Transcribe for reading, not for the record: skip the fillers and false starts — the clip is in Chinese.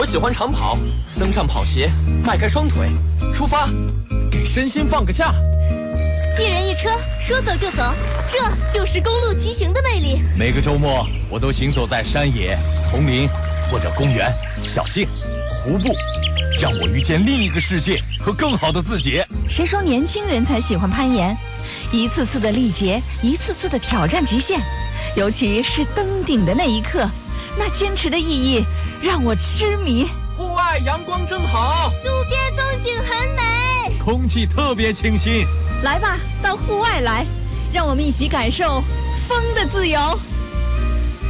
喜欢长跑，登上跑鞋，迈开双腿，出发，给身心放个假。 一人一车，说走就走，这就是公路骑行的魅力。 每个周末，我都行走在山野、丛林或者公园、小径、湖泊，让我遇见另一个世界和更好的自己。 谁说年轻人才喜欢攀岩？一次次的历劫，一次次的挑战极限，尤其是登顶的那一刻，那坚持的意义让我痴迷。 户外阳光正好， 路边风景很美， 空气特别清新。 来吧，到户外来，让我们一起感受风的自由。